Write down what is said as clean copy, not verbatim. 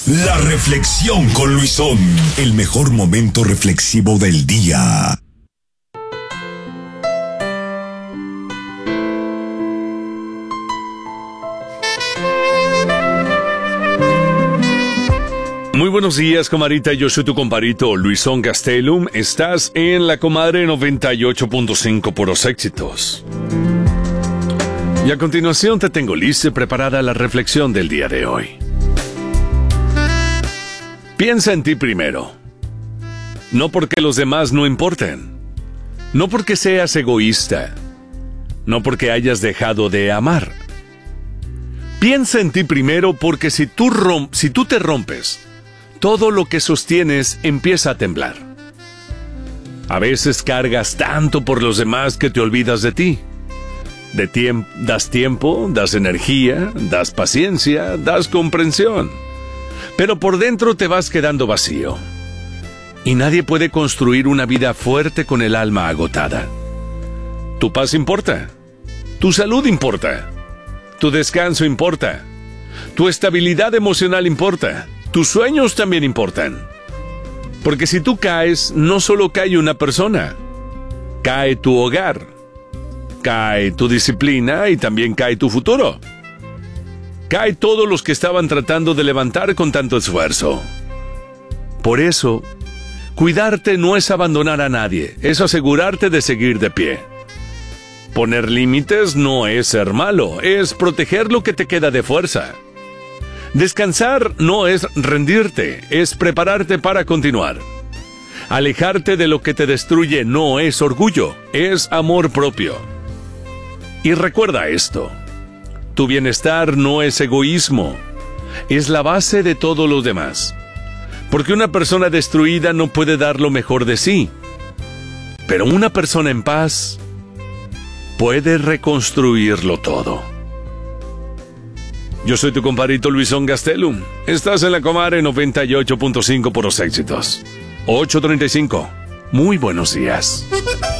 La reflexión con Luisón, el mejor momento reflexivo del día. Muy buenos días, comadita. Yo soy tu compadrito Luisón Gastelum. Estás en La Comadre 98.5 Puros Éxitos. Y a continuación te tengo lista y preparada la reflexión del día de hoy. Piensa en ti primero. No porque los demás no importen. No porque seas egoísta. No porque hayas dejado de amar. Piensa en ti primero porque si tú te rompes, todo lo que sostienes empieza a temblar. A veces cargas tanto por los demás que te olvidas de ti. Das tiempo, das energía, das paciencia, das comprensión. Pero por dentro te vas quedando vacío. Y nadie puede construir una vida fuerte con el alma agotada. Tu paz importa. Tu salud importa. Tu descanso importa. Tu estabilidad emocional importa. Tus sueños también importan. Porque si tú caes, no solo cae una persona. Cae tu hogar. Cae tu disciplina y también cae tu futuro. Cae todos los que estaban tratando de levantar con tanto esfuerzo. Por eso, cuidarte no es abandonar a nadie, es asegurarte de seguir de pie. Poner límites no es ser malo, es proteger lo que te queda de fuerza. Descansar no es rendirte, es prepararte para continuar. Alejarte de lo que te destruye no es orgullo, es amor propio. Y recuerda esto. Tu bienestar no es egoísmo, es la base de todo lo demás. Porque una persona destruida no puede dar lo mejor de sí. Pero una persona en paz puede reconstruirlo todo. Yo soy tu compadrito Luisón Gastelum. Estás en La Comadre 98.5 Puros Éxitos. 8:35. Muy buenos días.